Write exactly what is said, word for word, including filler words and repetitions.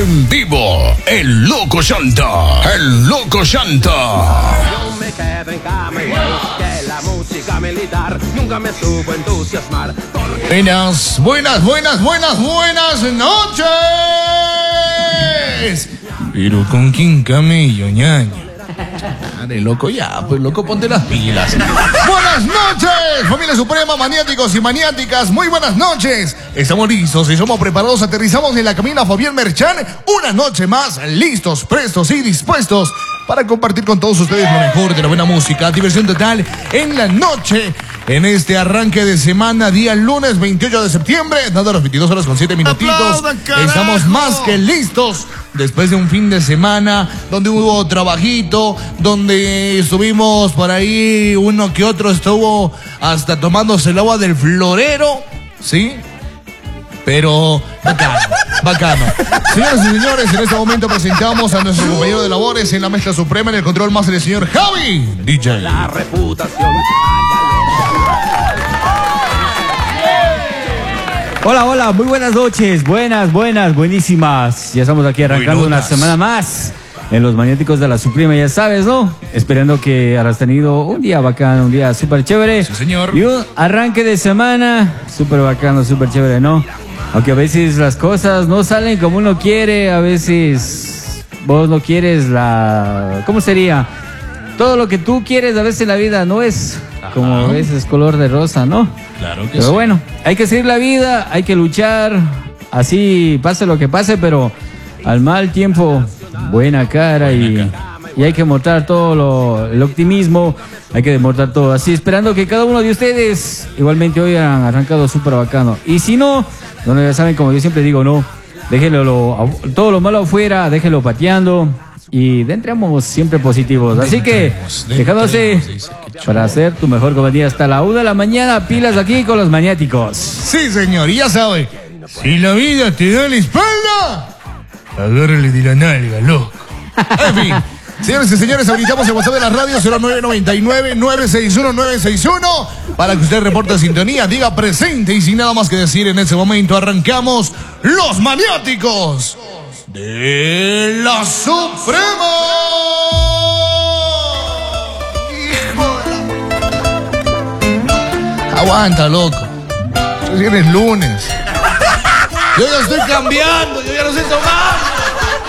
En vivo, el Loco Shanta. El Loco Shanta. Yo me quedo en cama igual que la música militar. Nunca me supo entusiasmar. Buenas, buenas, buenas, buenas, buenas noches. Pero con quién camello, ñaño. Dale, loco, ya, pues loco, ponte las pilas. Buenas noches, familia suprema, maniáticos y maniáticas, muy buenas noches. Estamos listos y somos preparados, aterrizamos en la cabina Fabián Merchan. Una noche más, listos, prestos y dispuestos para compartir con todos ustedes lo mejor de la buena música. Diversión total en la noche, en este arranque de semana, día lunes veintiocho de septiembre, dando las veintidós horas con siete minutitos. ¡Aplaudan, carajo! Estamos más que listos después de un fin de semana donde hubo trabajito, donde estuvimos por ahí, uno que otro estuvo hasta tomándose el agua del florero, ¿sí? Pero bacano, bacano. Señoras y señores, en este momento presentamos a nuestro compañero de labores en la mezcla suprema, en el control máster, el señor Javi D J. La reputación. Hola, hola, muy buenas noches, buenas, buenas, buenísimas. Ya estamos aquí arrancando una semana más en los Maniáticos de la Suprema, ya sabes, ¿no? Esperando que hayas tenido un día bacano, un día súper chévere. Sí, señor. Y un arranque de semana súper bacano, súper chévere, ¿no? Aunque a veces las cosas no salen como uno quiere, a veces vos no quieres la... ¿Cómo sería? Todo lo que tú quieres a veces en la vida no es como a veces color de rosa, ¿no? Claro que Pero sí. bueno, hay que seguir la vida, hay que luchar, así pase lo que pase, pero al mal tiempo, buena cara, y, y hay que mostrar todo lo, el optimismo, hay que demostrar todo. Así, esperando que cada uno de ustedes igualmente hoy han arrancado súper bacano. Y si no, bueno, ya saben, como yo siempre digo, no, déjenlo lo, todo lo malo afuera, déjenlo pateando. Y entremos siempre positivos. Así que, dejándose para hacer tu mejor compañía hasta la una de la mañana, pilas aquí con los maniáticos. Sí, señor, y ya sabe, si la vida te da la espalda, agárrale de la nalga, loco. En fin, señores y señores, habilitamos el WhatsApp de la radio cero nueve nueve nueve, nueve seis uno, nueve seis uno para que usted reporte sintonía, diga presente, y sin nada más que decir en ese momento arrancamos los maniáticos de la Suprema. Hijo de... Aguanta, loco. Si eres lunes. Yo ya estoy cambiando, yo ya no sé tomar.